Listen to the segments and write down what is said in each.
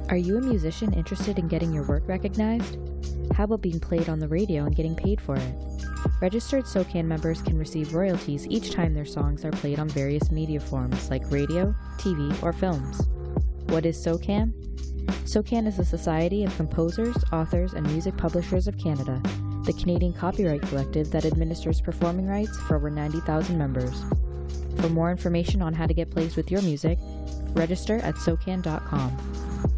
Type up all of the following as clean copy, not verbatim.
Are you a musician interested in getting your work recognized? How about being played on the radio and getting paid for it? Registered SOCAN members can receive royalties each time their songs are played on various media forms like radio, TV, or films. What is SOCAN? SOCAN is the Society of Composers, Authors, and Music Publishers of Canada, the Canadian copyright collective that administers performing rights for over 90,000 members. For more information on how to get placed with your music, register at SOCAN.com.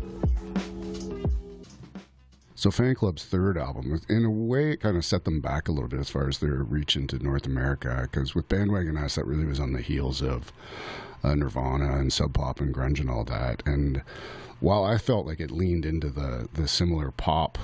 So Fan Club's third album, in a way, it kind of set them back a little bit as far as their reach into North America, because with Bandwagon Ass, that really was on the heels of Nirvana and Sub Pop and grunge and all that. And while I felt like it leaned into the similar pop,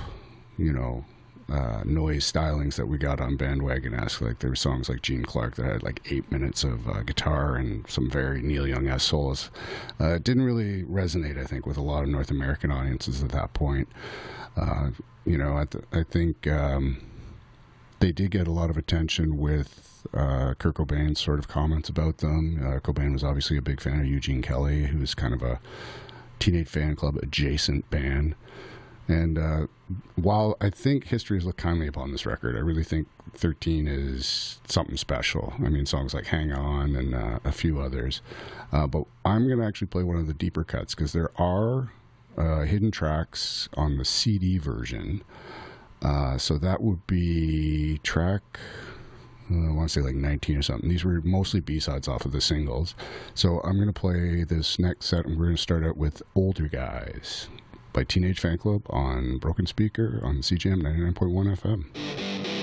noise stylings that we got on Bandwagon Ass, like there were songs like Gene Clark that had like 8 minutes of guitar and some very Neil Young-esque solos. It didn't really resonate, I think, with a lot of North American audiences at that point. I think they did get a lot of attention with Kurt Cobain's sort of comments about them. Cobain was obviously a big fan of Eugene Kelly, who was kind of a Teenage Fan Club adjacent band. And while I think history has looked kindly upon this record, I really think 13 is something special. I mean, songs like Hang On and a few others. But I'm going to actually play one of the deeper cuts, because there are hidden tracks on the CD version. So that would be track, I want to say like 19 or something. These were mostly B-sides off of the singles. So I'm going to play this next set, and we're going to start out with Older Guys by Teenage Fan Club on Broken Speaker on CJM 99.1 FM.